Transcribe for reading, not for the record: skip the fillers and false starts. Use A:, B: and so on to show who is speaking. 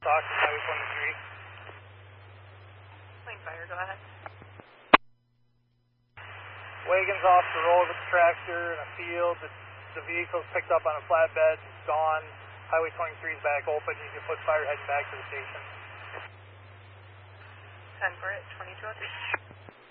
A: Talk to Highway 23.
B: Lane fire, go ahead.
A: Wagon's off the road with the tractor in a field. The vehicle's picked up on a flatbed. It's gone. Highway 23 is back open. You can put fire heading back to the station.
B: 10 for it, 2203.